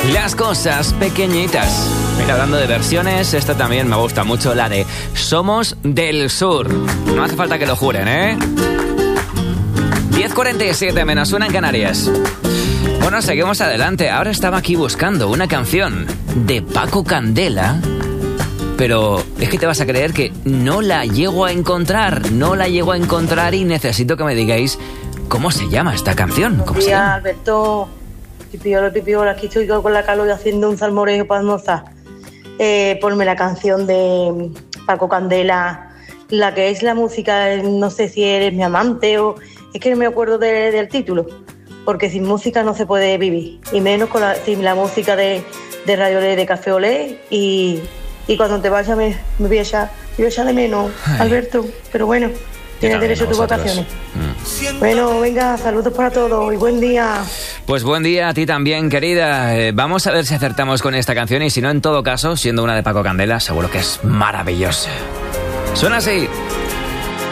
Las cosas pequeñitas. Mira, hablando de versiones, esta también me gusta mucho, la de Somos del Sur. No hace falta que lo juren, ¿eh? 10:47 menos una en Canarias. Bueno, seguimos adelante. Ahora estaba aquí buscando una canción de Paco Candela, pero es que te vas a creer que no la llego a encontrar. No la llego a encontrar y necesito que me digáis cómo se llama esta canción. ¿Cómo se llama? Alberto, pipiola, aquí estoy con la calor haciendo un salmorejo para almorzar. Ponme la canción de Paco Candela, la que es la música, no sé si eres mi amante o... Es que no me acuerdo del título, porque sin música no se puede vivir, y menos sin la música de Radio Olé, de Café Olé, y cuando te vayas me voy a echar de menos, Alberto, pero bueno, tienes derecho a tus vacaciones. Bueno, venga, saludos para todos y buen día. Pues buen día a ti también, querida. Vamos a ver si acertamos con esta canción, y si no, en todo caso, siendo una de Paco Candela, seguro que es maravillosa. Suena así.